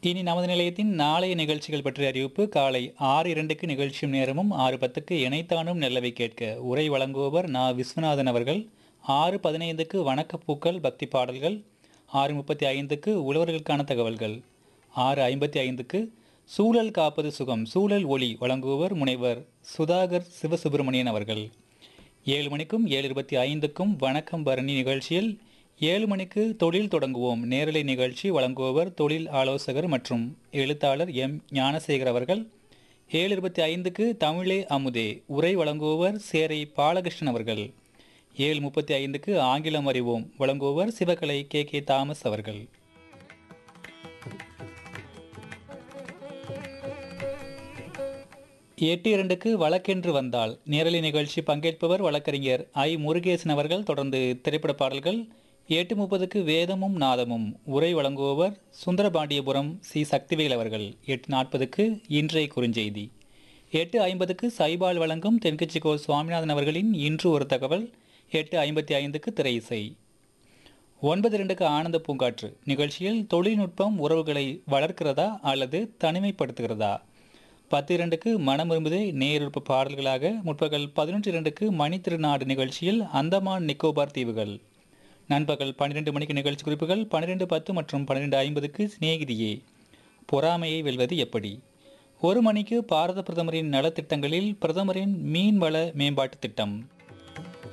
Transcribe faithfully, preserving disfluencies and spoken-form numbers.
இனி நமது நிலையத்தின் நாளைய நிகழ்ச்சிகள் பற்றிய அறிவிப்பு. காலை ஆறு இரண்டுக்கு நிகழ்ச்சியும் நேரமும், ஆறு பத்துக்கு இணைத்தானும் நல்லவை கேட்க உரை வழங்குபவர் நா விஸ்வநாதன் அவர்கள். ஆறு பதினைந்துக்கு வணக்கப்பூக்கள் பக்தி பாடல்கள். ஆறு முப்பத்தி ஐந்துக்கு உழவர்களுக்கான தகவல்கள். ஆறு ஐம்பத்தி ஐந்துக்கு சூழல் காப்பது சுகம் சூழல் ஒளி வழங்குபவர் முனைவர் சுதாகர் சிவசுப்பிரமணியன் அவர்கள். ஏழு மணிக்கும் ஏழு இருபத்தி ஐந்துக்கும் வணக்கம் பரணி நிகழ்ச்சியில் ஏழு மணிக்கு தொழில் தொடங்குவோம் நேரலை நிகழ்ச்சி வழங்குபவர் தொழில் ஆலோசகர் மற்றும் எழுத்தாளர் எம் ஞானசேகர் அவர்கள். ஏழு இருபத்தி ஐந்துக்கு தமிழே அமுதே உரை வழங்குபவர் சேரை பாலகிருஷ்ணன் அவர்கள். ஏழு முப்பத்தி ஐந்துக்கு ஆங்கிலம் அறிவோம் வழங்குபவர் சிவகலை கே கே தாமஸ் அவர்கள். எட்டு இரண்டுக்கு வழக்கென்று வந்தால் நேரலை நிகழ்ச்சி பங்கேற்பவர் வழக்கறிஞர் ஐ முருகேசன் அவர்கள். தொடர்ந்து திரைப்பட பாடல்கள். எட்டு முப்பதுக்கு வேதமும் நாதமும் உரை வழங்குபவர் சுந்தரபாண்டியபுரம் சி சக்திவேல் அவர்கள். எட்டு நாற்பதுக்கு இன்றைய குறுஞ்செய்தி. எட்டு ஐம்பதுக்கு சைபால் வழங்கும் தென்கட்சிக்கோ சுவாமிநாதன் அவர்களின் இன்று ஒரு தகவல். எட்டு ஐம்பத்தி ஐந்துக்கு திரை இசை. ஒன்பது இரண்டுக்கு ஆனந்த பூங்காற்று நிகழ்ச்சியில் தொழில்நுட்பம் உறவுகளை வளர்க்கிறதா அல்லது தனிமைப்படுத்துகிறதா. பத்து இரண்டுக்கு மனம் விரும்புதே நேருப்பு பாடல்களாக. முற்பகல் பதினொன்று இரண்டுக்கு மணி திருநாடு நிகழ்ச்சியில் அந்தமான் நிக்கோபார் தீவுகள். நண்பகல் பன்னிரெண்டு மணிக்கு நிகழ்ச்சி குறிப்புகள். பன்னிரெண்டு பத்து மற்றும் பன்னிரெண்டு ஐம்பதுக்கு சிநேகிதியே பொறாமையை வெல்வது எப்படி. ஒரு மணிக்கு பாரத பிரதமரின் நலத்திட்டங்களில் பிரதமரின் மீன்வள மேம்பாட்டு திட்டம்.